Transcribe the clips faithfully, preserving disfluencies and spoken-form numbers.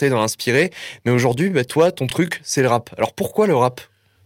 t'es dans l'inspiré. Mais aujourd'hui, bah, toi, ton truc, c'est le rap. Alors pourquoi le rap ?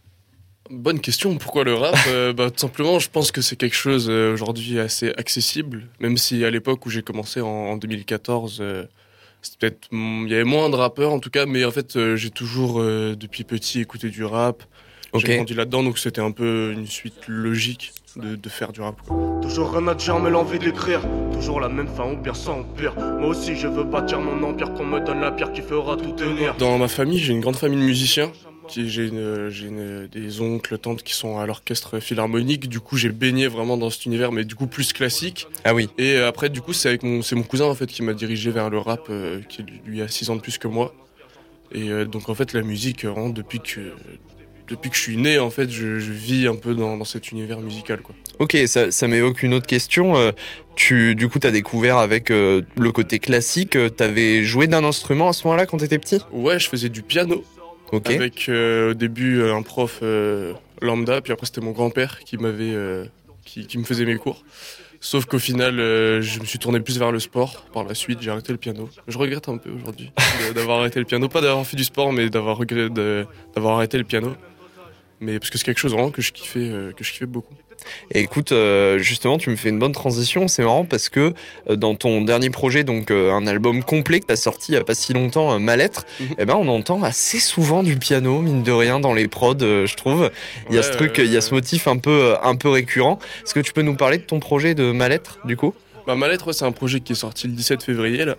Bonne question, pourquoi le rap ? euh, bah, Tout simplement, je pense que c'est quelque chose euh, aujourd'hui assez accessible, même si à l'époque où j'ai commencé en, en deux mille quatorze, euh, c'était peut-être, il y avait moins de rappeurs en tout cas, mais en fait euh, j'ai toujours euh, depuis petit écouté du rap, Ok. j'ai grandi là-dedans, donc c'était un peu une suite logique de, de faire du rap, quoi. Toujours rien à dire mais l'envie de l'écrire. Toujours la même fin, ou bien sans pire. Moi aussi je veux bâtir mon empire, qu'on me donne la pierre qui fera tout tenir. Dans ma famille, j'ai une grande famille de musiciens. Qui- J'ai, une, j'ai une- des oncles, tantes qui sont à l'orchestre philharmonique. Du coup, j'ai baigné vraiment dans cet univers, mais du coup plus classique. Ah oui. Et après, du coup, c'est avec mon, c'est mon cousin en fait qui m'a dirigé vers le rap, euh, qui lui a six ans de plus que moi. Et euh, donc en fait, la musique, euh, vraiment, depuis que depuis que je suis né, en fait, je, je vis un peu dans, dans cet univers musical, quoi. Ok, ça, ça m'évoque une autre question. Euh, tu, du coup, t'as découvert avec euh, le côté classique. euh, T'avais joué d'un instrument à ce moment-là quand t'étais petit ? Ouais, je faisais du piano. Ok. Avec euh, au début euh, un prof euh, lambda, puis après c'était mon grand-père qui m'avait, euh, qui, qui me faisait mes cours. Sauf qu'au final, euh, je me suis tourné plus vers le sport. Par la suite, j'ai arrêté le piano. Je regrette un peu aujourd'hui de- d'avoir arrêté le piano, pas d'avoir fait du sport, mais d'avoir regret, de- d'avoir arrêté le piano. Mais parce que c'est quelque chose vraiment que je kiffais, euh, que je kiffais beaucoup. Et écoute, euh, justement, tu me fais une bonne transition. C'est marrant parce que euh, dans ton dernier projet, donc euh, un album complet que t'as sorti il y a pas si longtemps, euh, Ma Lettre, Mhm. eh ben on entend assez souvent du piano, mine de rien, dans les prods, euh, je trouve. Il y a Ouais, ce truc, euh, il y a ce motif un peu, euh, un peu récurrent. Est-ce que tu peux nous parler de ton projet de Ma Lettre, du coup ? Bah, Ma Lettre, ouais, c'est un projet qui est sorti le dix-sept février, là,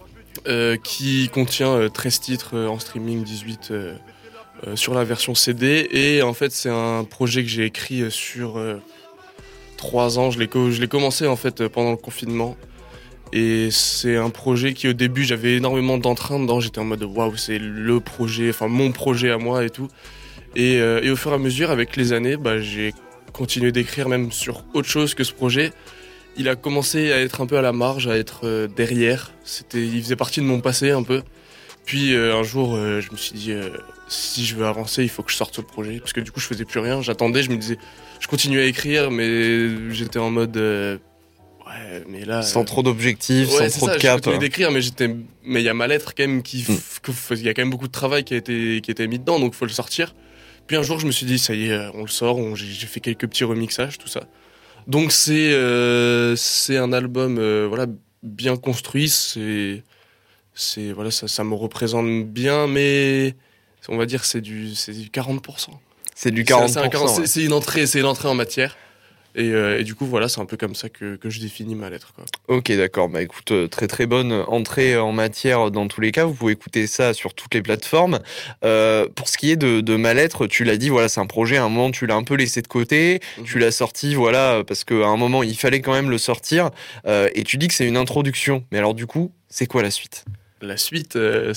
euh, qui contient euh, treize titres euh, en streaming, dix-huit euh, euh, sur la version C D. Et en fait, c'est un projet que j'ai écrit euh, sur euh, trois ans. Je l'ai, co- je l'ai commencé en fait euh, pendant le confinement. Et c'est un projet qui, au début, j'avais énormément d'entrain dedans. J'étais en mode waouh, c'est le projet, enfin mon projet à moi et tout. Et, euh, et au fur et à mesure, avec les années, bah, j'ai continué d'écrire même sur autre chose que ce projet. Il a commencé à être un peu à la marge, à être euh, derrière. C'était, il faisait partie de mon passé un peu. Puis euh, un jour, euh, je me suis dit, euh, si je veux avancer, il faut que je sorte ce projet. Parce que du coup, je faisais plus rien. J'attendais, je me disais, je continuais à écrire, mais j'étais en mode, euh, ouais, mais là. Sans euh, trop d'objectifs, ouais, sans c'est trop ça, de je cap. continuais d'écrire, mais j'étais, mais il y a ma lettre quand même qui, Mm. que- il y a quand même beaucoup de travail qui a été, qui a été mis dedans, donc faut le sortir. Puis un jour, je me suis dit, ça y est, euh, on le sort. On- j'ai, j'ai fait quelques petits remixages, tout ça. Donc c'est, euh, c'est un album, euh, voilà, bien construit. C'est, c'est, voilà, ça, ça me représente bien, mais on va dire c'est du, c'est du quarante pour cent. C'est du C'est- quarante c'est un pour cent. quarante ouais. c'est, c'est une entrée, c'est l'entrée en matière. Et, euh, et du coup, voilà, c'est un peu comme ça que, que je définis ma lettre, quoi. Ok, d'accord. Bah écoute, euh, très très bonne entrée en matière dans tous les cas. Vous pouvez écouter ça sur toutes les plateformes. Euh, pour ce qui est de, de Ma Lettre, tu l'as dit, voilà, c'est un projet. À un moment, tu l'as un peu laissé de côté. Tu l'as sorti, voilà, parce qu'à un moment, il fallait quand même le sortir. Euh, et tu dis que c'est une introduction. Mais alors, du coup, c'est quoi la suite ? La suite, euh,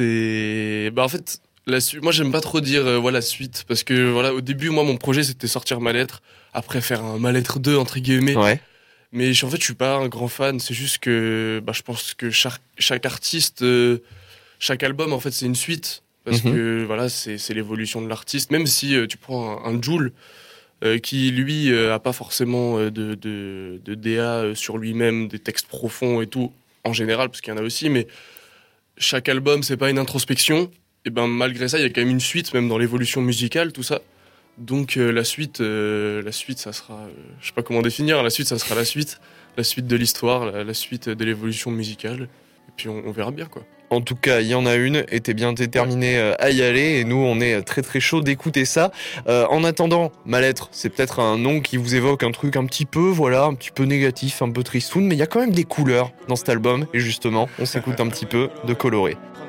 c'est, bah en fait, la suite. Moi, j'aime pas trop dire euh, voilà suite parce que voilà, au début, moi, mon projet c'était sortir Ma Lettre, après faire un Ma Lettre deux entre guillemets. Ouais. Mais je- en fait, je suis pas un grand fan. C'est juste que, bah, je pense que chaque chaque artiste, euh, chaque album, en fait, c'est une suite parce Mhm. que voilà, c'est c'est l'évolution de l'artiste. Même si euh, tu prends un, un Jul euh, qui lui euh, a pas forcément euh, de de de D A euh, sur lui-même, des textes profonds et tout en général, parce qu'il y en a aussi, mais chaque album, c'est pas une introspection. Et ben malgré ça, il y a quand même une suite, même dans l'évolution musicale, tout ça. Donc euh, la suite, euh, la suite, ça sera, euh, je sais pas comment définir. La suite, ça sera la suite, la suite de l'histoire, la, la suite de l'évolution musicale. Et puis on, on verra bien, quoi. En tout cas, il y en a une, et t'es bien déterminé euh, à y aller, et nous, on est très très chaud d'écouter ça. Euh, en attendant, Ma Lettre, c'est peut-être un nom qui vous évoque un truc un petit peu, voilà, un petit peu négatif, un peu tristoun, mais il y a quand même des couleurs dans cet album, et justement, on s'écoute un petit peu de Coloré.